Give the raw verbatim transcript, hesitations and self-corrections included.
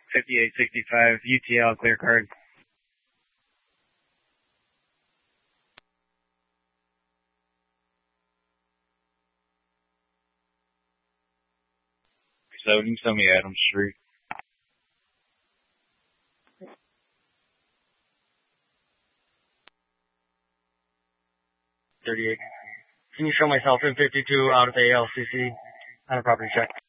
fifty-eight sixty-five, U T L, clear card. seventy, seventy Adams Street. thirty-eight. Can you show myself in fifty-two out of A L C C on a property check?